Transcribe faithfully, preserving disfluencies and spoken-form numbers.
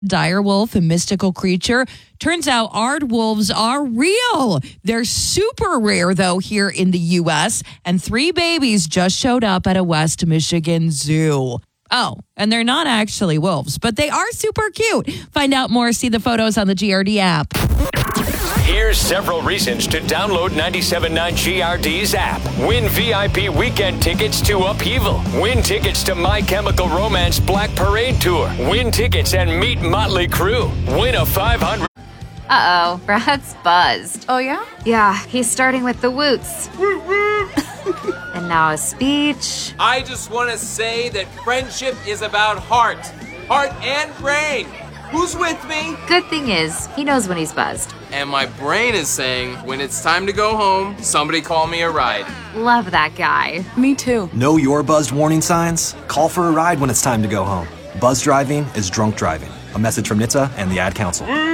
dire wolf, a mystical creature. Turns out aardwolves are real. They're super rare, though, here in the U S, and three babies just showed up at a West Michigan zoo. Oh, and they're not actually wolves, but they are super cute. Find out more, see the photos on the G R D app. Here's several reasons to download ninety-seven point nine G R D's app. Win V I P weekend tickets to Upheaval. Win tickets to My Chemical Romance Black Parade Tour. Win tickets and meet Motley Crue. Win a five hundred. Uh-oh, Brad's buzzed. Oh, yeah? Yeah, he's starting with the woots. And now a speech. I just want to say that friendship is about heart. Heart and brain. Who's with me? Good thing is, he knows when he's buzzed. And my brain is saying, when it's time to go home, somebody call me a ride. Love that guy. Me too. Know your buzzed warning signs? Call for a ride when it's time to go home. Buzz driving is drunk driving. A message from N H T S A and the Ad Council.